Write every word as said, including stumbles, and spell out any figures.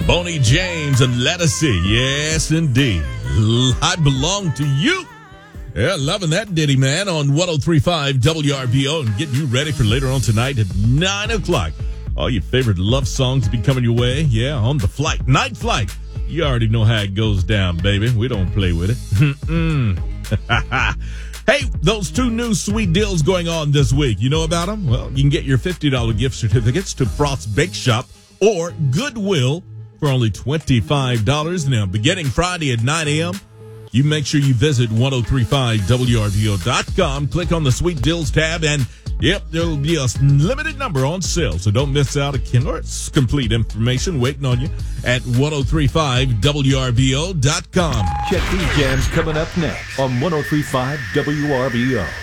Bonnie James and Let Us See. Yes, indeed. I belong to you. Yeah, loving that ditty, man, on one oh three point five W R B O and getting you ready for later on tonight at nine o'clock. All your favorite love songs will be coming your way. Yeah, on the flight. Night flight. You already know how it goes down, baby. We don't play with it. Hey, those two new sweet deals going on this week. You know about them? Well, you can get your fifty dollars gift certificates to Frost's Bake Shop or Goodwill for only twenty-five dollars. Now, beginning Friday at nine a.m., you make sure you visit ten thirty-five W R V O dot com, click on the Sweet Deals tab, and, yep, there will be a limited number on sale. So don't miss out. It's complete information waiting on you at ten thirty-five W R V O dot com. Check these jams coming up next on ten thirty-five W R V O.